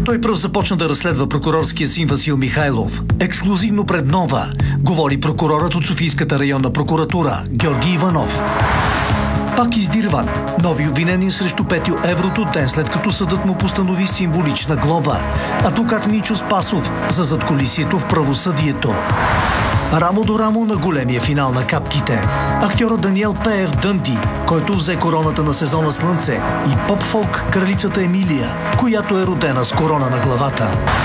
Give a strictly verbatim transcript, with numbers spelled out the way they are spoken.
Той пръв започна да разследва прокурорския син Васил Михайлов. Ексклюзивно пред Нова говори прокурорът от Софийската районна прокуратура Георги Иванов. Пак издирван. Нови обвинения срещу Петю Еврото ден след като съдът му постанови символична глоба. Адвокат Минчо Спасов за задкулисието в правосъдието. Рамо до рамо на големия финал на капките. Актьорът Даниел Пеев Дънди, който взе короната на сезона Слънце, и поп-фолк кралицата Емилия, която е родена с корона на главата.